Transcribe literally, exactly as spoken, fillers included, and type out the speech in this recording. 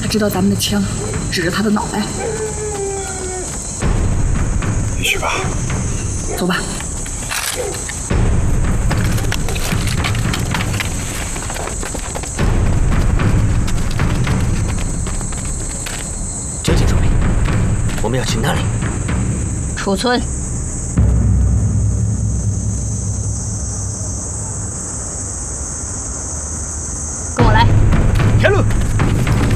他知道咱们的枪指着他的脑袋。 也许吧。 走吧。 酒井总兵，我们要去那里。 储村。